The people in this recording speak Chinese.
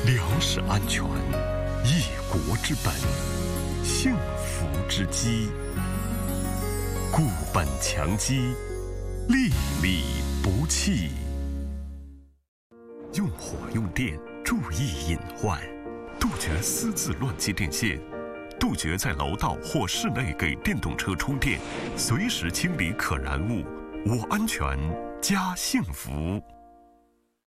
粮食安全，一国之本，幸福之基。固本强基，粒粒不弃。用火用电，注意隐患，杜绝私自乱接电线，杜绝在楼道或室内给电动车充电，随时清理可燃物。我安全加幸福。